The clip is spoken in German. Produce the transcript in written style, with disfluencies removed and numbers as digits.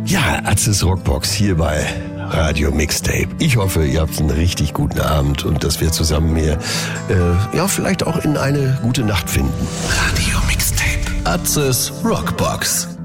Ja, Atzes Rockbox hier bei Radio Mixtape. Ich hoffe, ihr habt einen richtig guten Abend und dass wir zusammen hier vielleicht auch in eine gute Nacht finden. Radio Mixtape. Atzes Rockbox.